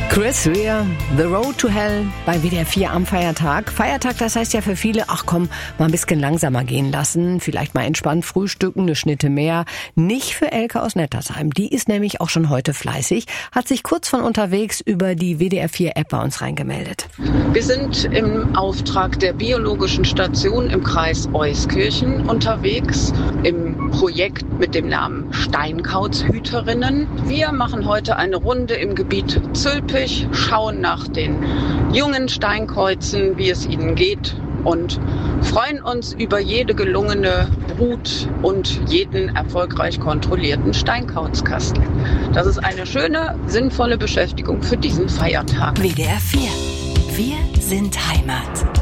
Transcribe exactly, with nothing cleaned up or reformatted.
Chris Rea, The Road to Hell bei W D R vier am Feiertag. Feiertag, das heißt ja für viele, ach komm, mal ein bisschen langsamer gehen lassen, vielleicht mal entspannt frühstücken, eine Schnitte mehr. Nicht für Elke aus Nettersheim. Die ist nämlich auch schon heute fleißig, hat sich kurz von unterwegs über die W D R vier App bei uns reingemeldet. Wir sind im Auftrag der Biologischen Station im Kreis Euskirchen unterwegs, im Projekt mit dem Namen Steinkaushüterinnen. Wir machen heute eine Runde im Gebiet Zülpich, schauen nach den jungen Steinkäuzen, wie es ihnen geht, und freuen uns über jede gelungene Brut und jeden erfolgreich kontrollierten Steinkauzkasten. Das ist eine schöne, sinnvolle Beschäftigung für diesen Feiertag. W D R vier. Wir sind Heimat.